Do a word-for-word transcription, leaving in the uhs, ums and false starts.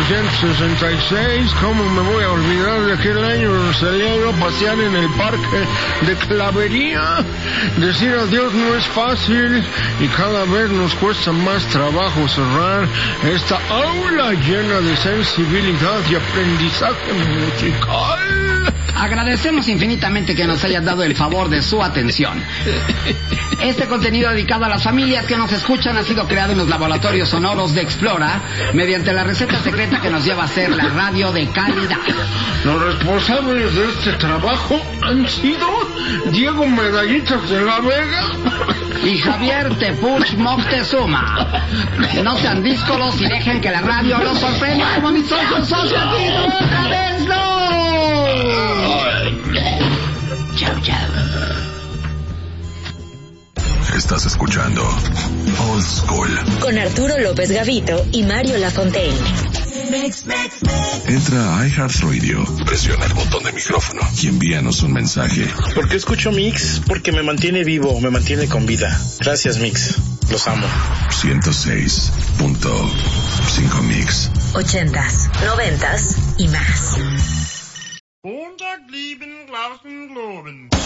novecientos sesenta y seis, ¿cómo me voy a olvidar de aquel año donde salía yo a pasear en el parque de Clavería? Decir adiós no es fácil y cada vez nos cuesta más trabajo cerrar esta aula llena de sensibilidad y aprendizaje musical. Agradecemos infinitamente que nos hayas dado el favor de su atención. Este contenido dedicado a las familias que nos escuchan ha sido creado en los laboratorios sonoros de Explora mediante la receta secreta que nos lleva a ser la radio de calidad. Los responsables de este trabajo han sido Diego Medallitas de la Vega y Javier Tepuch Moctezuma. No sean díscolos y dejen que la radio los sorprenda como mis ojos aquí otra vez no. Chau, chau. Estás escuchando Old School con Arturo López Gavito y Mario Lafontaine. Entra a iHeartRadio, presiona el botón de micrófono y envíanos un mensaje. ¿Por qué escucho Mix? Porque me mantiene vivo, me mantiene con vida. Gracias, Mix. Los amo. ciento seis punto cinco Mix. Ochentas, noventas y más. Montag lieben Glauben, Globen.